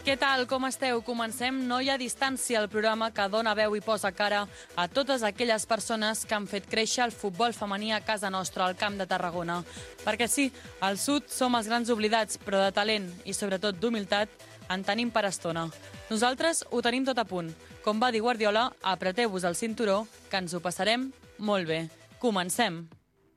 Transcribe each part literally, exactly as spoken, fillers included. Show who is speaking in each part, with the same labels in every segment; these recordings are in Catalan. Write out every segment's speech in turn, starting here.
Speaker 1: Què tal, com esteu? Comencem No hi ha distància, el programa que dona veu i posa cara a totes aquelles persones que han fet créixer el futbol femení a casa nostra, al Camp de Tarragona. Perquè sí, al sud som els grans oblidats, però de talent i sobretot d'humilitat en tenim per estona. Nosaltres ho tenim tot a punt. Com va dir Guardiola, apreteu-vos el cinturó, que ens ho passarem molt bé. Comencem!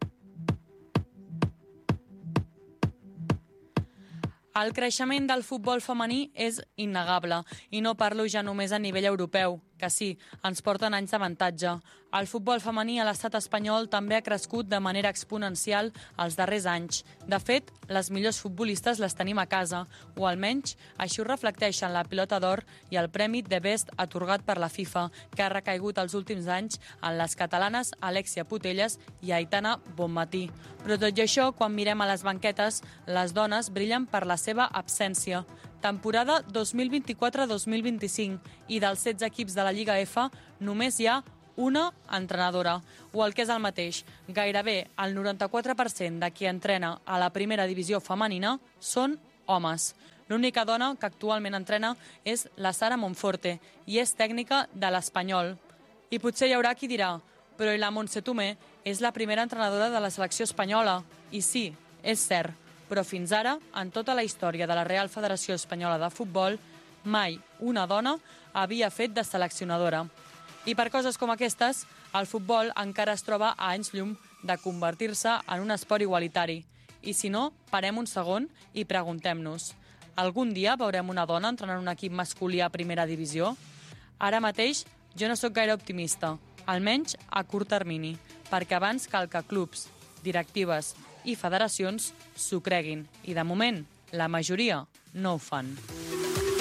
Speaker 1: El creixement del futbol femení és innegable, i no parlo ja només a nivell europeu, que sí, ens porten anys d'avantatge. El futbol femení a l'estat espanyol també ha crescut de manera exponencial els darrers anys. De fet, les millors futbolistes les tenim a casa, o almenys així ho reflecteixen la pilota d'or i el premi The Best atorgat per la FIFA, que ha recaigut els últims anys en les catalanes Alexia Putellas i Aitana Bonmatí. Però tot i això, quan mirem a les banquetes, les dones brillen per la seva absència. Temporada dos mil vint-i-quatre dos mil vint-i-cinc i dels setze equips de la Lliga F només hi ha una entrenadora, o el que és el mateix, gairebé el noranta-quatre per cent de qui entrena a la primera divisió femenina són homes. L'única dona que actualment entrena és la Sara Monforte i és tècnica de l'Espanyol. I potser hi haurà qui dirà, però i la Montse Tomé és la primera entrenadora de la selecció espanyola. I sí, és cert, però fins ara, en tota la història de la Real Federació Espanyola de Futbol, mai una dona havia fet de seleccionadora. I per coses com aquestes, el futbol encara es troba a anys llum de convertir-se en un esport igualitari. I si no, parem un segon i preguntem-nos, algun dia veurem una dona entrenant un equip masculí a primera divisió? Ara mateix jo no sóc gaire optimista, almenys a curt termini, perquè abans cal que clubs, directives i federacions s'ho creguin. I de moment, la majoria no ho fan.